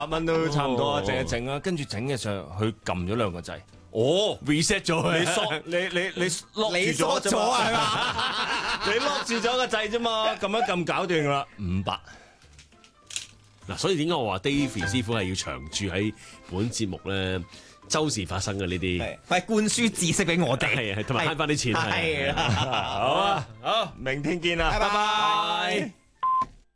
蚊都差唔多啊，整一整啊，跟住整嘅時候佢撳咗兩個掣。 reset 咗佢， 你 lock 住咗啫嘛，係嘛？你 lock 住咗個掣啫嘛，咁樣撳搞掂啦，500。 嗱，所以點解我話 Davy 師傅係要長駐喺本節目咧？周時發生嘅呢啲， 係灌輸知識俾我哋， 係同埋慳翻啲錢， 係啦， 好啊，好，明天見啦，拜拜。